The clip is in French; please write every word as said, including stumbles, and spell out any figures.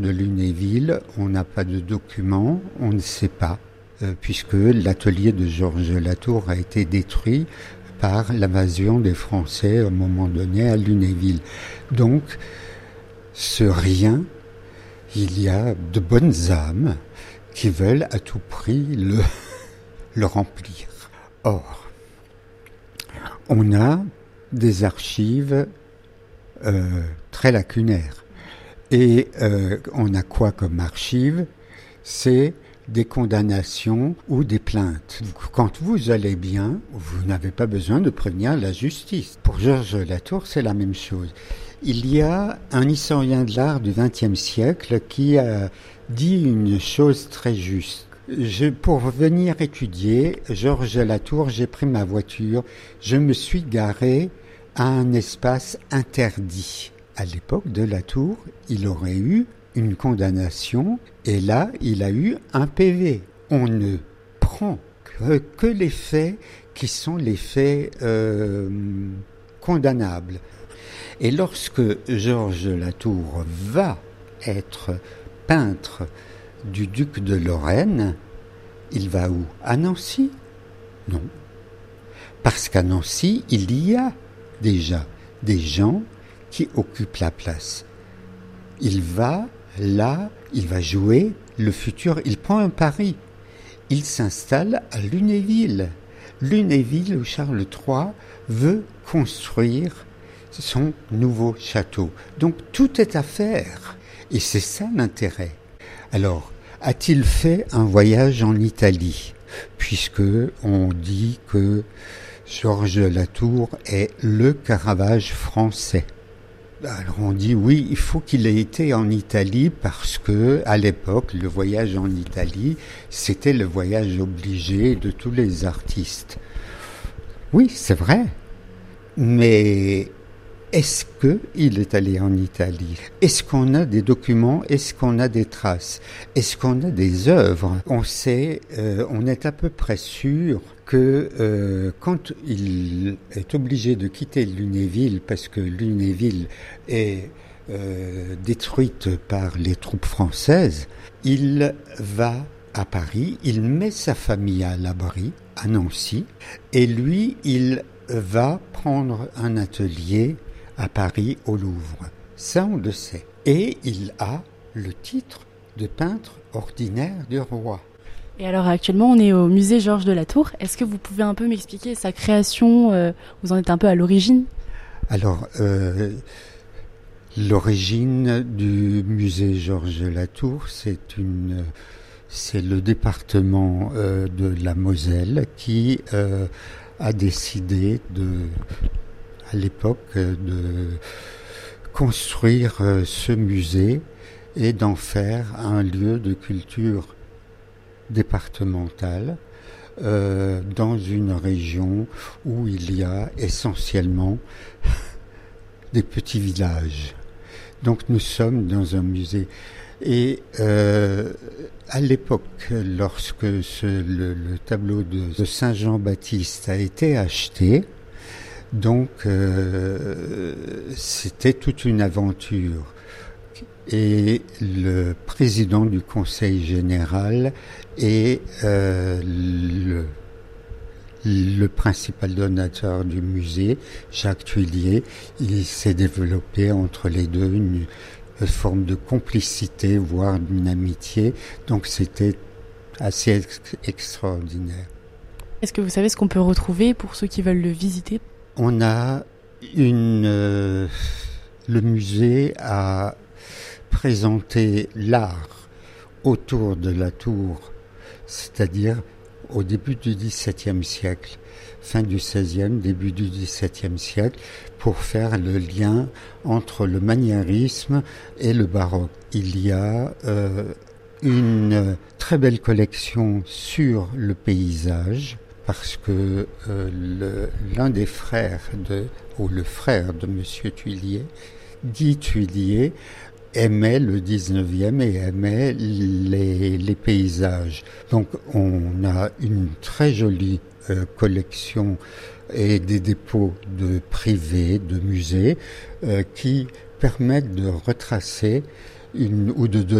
De Lunéville, on n'a pas de documents, on ne sait pas, euh, puisque l'atelier de Georges Latour a été détruit par l'invasion des Français à un moment donné à Lunéville. Donc, ce rien, il y a de bonnes âmes qui veulent à tout prix le, le remplir. Or, on a des archives euh, très lacunaires. Et euh, on a quoi comme archives ? C'est des condamnations ou des plaintes. Quand vous allez bien, vous n'avez pas besoin de prévenir la justice. Pour Georges Latour, c'est la même chose. Il y a un historien de l'art du vingtième siècle qui a dit une chose très juste. Je, pour venir étudier Georges Latour, j'ai pris ma voiture, je me suis garé à un espace interdit. À l'époque de Latour, il aurait eu une condamnation et là, il a eu un P V. On ne prend que, que les faits qui sont les faits euh, condamnables. Et lorsque Georges Latour va être peintre du duc de Lorraine, il va où ? À Nancy ? Non. Parce qu'à Nancy, il y a déjà des gens qui occupent la place. Il va là, il va jouer le futur, il prend un pari. Il s'installe à Lunéville. Lunéville où Charles trois veut construire son nouveau château. Donc tout est à faire. Et c'est ça l'intérêt. Alors, a-t-il fait un voyage en Italie ? Puisque on dit que Georges Latour est le Caravage français. Alors on dit oui, il faut qu'il ait été en Italie parce que à l'époque, le voyage en Italie, c'était le voyage obligé de tous les artistes. Oui, c'est vrai. Mais est-ce qu'il est allé en Italie ? Est-ce qu'on a des documents ? Est-ce qu'on a des traces ? Est-ce qu'on a des œuvres ? On sait, euh, on est à peu près sûr que euh, quand il est obligé de quitter Lunéville, parce que Lunéville est euh, détruite par les troupes françaises, il va à Paris, il met sa famille à l'abri, à Nancy, et lui, il va prendre un atelier à Paris, au Louvre. Ça, on le sait. Et il a le titre de peintre ordinaire du roi. Et alors actuellement, on est au musée Georges de Latour. Est-ce que vous pouvez un peu m'expliquer sa création ? euh, Vous en êtes un peu à l'origine ? Alors, euh, l'origine du musée Georges de Latour, c'est une, c'est le département euh, de la Moselle qui euh, a décidé de, à l'époque, de construire euh, ce musée et d'en faire un lieu de culture départementale euh, dans une région où il y a essentiellement des petits villages. Donc nous sommes dans un musée. Et euh, à l'époque, lorsque ce, le, le tableau de, de Saint Jean-Baptiste a été acheté, donc euh, c'était toute une aventure. Et le président du conseil général et euh, le, le principal donateur du musée, Jacques Tuillier, il s'est développé entre les deux une, une forme de complicité, voire d'une amitié. Donc c'était assez ex- extraordinaire. Est-ce que vous savez ce qu'on peut retrouver pour ceux qui veulent le visiter ? On a une... Euh, le musée a présenter l'art autour de la tour, c'est-à-dire au début du dix-septième siècle, fin du seizième, début du dix-septième siècle, pour faire le lien entre le maniérisme et le baroque. Il y a euh, une très belle collection sur le paysage, parce que euh, le, l'un des frères, de, ou le frère de Monsieur Tuillier, dit Tuillier, aimait le dix-neuvième et aimait les, les paysages. Donc on a une très jolie euh, collection et des dépôts de privés, de musées, euh, qui permettent de retracer une, ou de